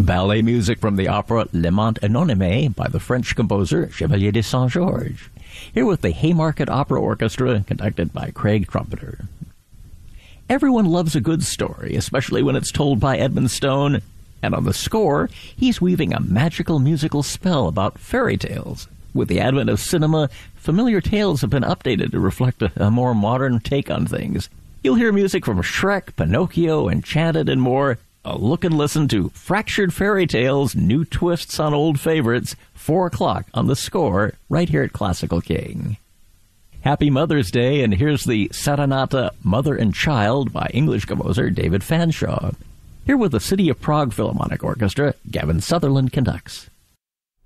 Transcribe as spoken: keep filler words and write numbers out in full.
ballet music from the opera Le Mont Anonyme by the French composer Chevalier de Saint-Georges. Here with the Haymarket Opera Orchestra, conducted by Craig Trumpeter. Everyone loves a good story, especially when it's told by Edmund Stone. And on the score, he's weaving a magical musical spell about fairy tales. With the advent of cinema, familiar tales have been updated to reflect a, a more modern take on things. You'll hear music from Shrek, Pinocchio, Enchanted, and more. A look and listen to Fractured Fairy Tales, New Twists on Old Favorites, four o'clock on the score, right here at Classical King. Happy Mother's Day, and here's the Serenata Mother and Child by English composer David Fanshawe. Here with the City of Prague Philharmonic Orchestra, Gavin Sutherland conducts.